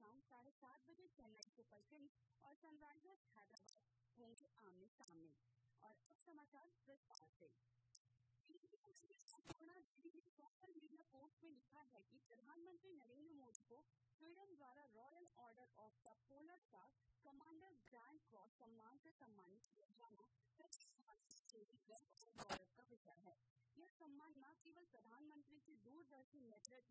शाम 7:30 बजे Chennai super Kings और सनराइजर्स हैदराबाद होंगे आमने सामने। और अब समाचार विस्तार से। सोशल मीडिया पोस्ट में लिखा है कि प्रधानमंत्री नरेंद्र मोदी को स्वीडन द्वारा royal order of the polar star commander grand cross सम्मान से सम्मानित किया जाना गौरव का विषय है। यह सम्मान न केवल प्रधानमंत्री के दूरदर्शी नेतृत्व